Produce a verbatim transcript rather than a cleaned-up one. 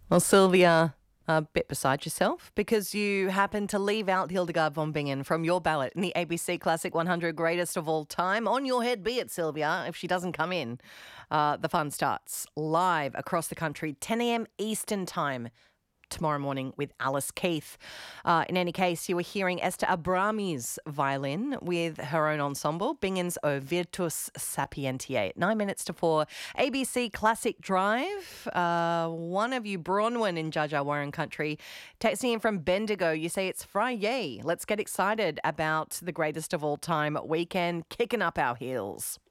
Well, Sylvia, a bit beside yourself because you happen to leave out Hildegard von Bingen from your ballot in the A B C Classic one hundred Greatest of All Time. On your head be it, Sylvia, if she doesn't come in. Uh, the fun starts live across the country, ten a.m. Eastern Time tomorrow morning with Alice Keith. Uh, in any case, you were hearing Esther Abrami's violin with her own ensemble, Bingen's O Virtus Sapientiae. Nine minutes to four. A B C Classic Drive. Uh, one of you, Bronwyn in Dja Dja Wurrung country, texting in from Bendigo. You say it's Friday. Let's get excited about the greatest of all time weekend, kicking up our heels.